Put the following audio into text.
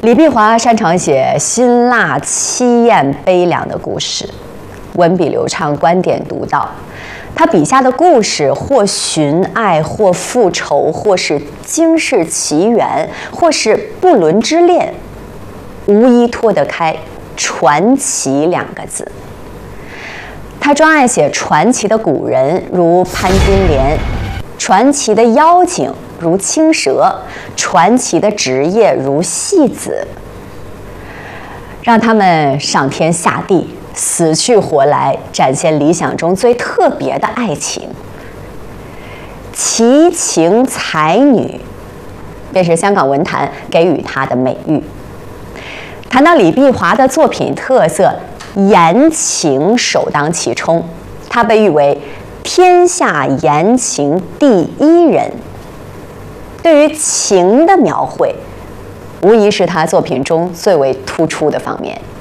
李碧华擅长写辛辣、凄艳、悲凉的故事，文笔流畅，观点独到。他笔下的故事，或寻爱，或复仇，或是惊世奇缘，或是不伦之恋，无一脱得开“传奇”2个字。他专爱写传奇的古人，如潘金莲；传奇的妖精，如青蛇；传奇的职业，如戏子。让他们上天下地，死去活来，展现理想中最特别的爱情。奇情才女，便是香港文坛给予她的美誉。谈到李碧华的作品特色，言情首当其冲，他被誉为天下言情第1人。对于情的描绘，无疑是他作品中最为突出的方面。